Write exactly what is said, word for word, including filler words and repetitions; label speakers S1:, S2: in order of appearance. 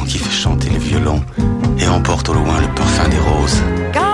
S1: qui fait chanter le violon et emporte au loin le parfum des roses.